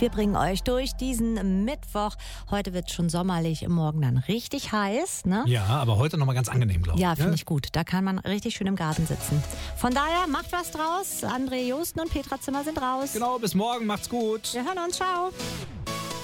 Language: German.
Wir bringen euch durch diesen Mittwoch. Heute wird es schon sommerlich, morgen dann richtig heiß. Ne? Ja, aber heute nochmal ganz angenehm, glaube ich. Ja, finde ich gut. Da kann man richtig schön im Garten sitzen. Von daher, macht was draus. André Josten und Petra Zimmer sind raus. Genau, bis morgen. Macht's gut. Wir hören uns. Ciao.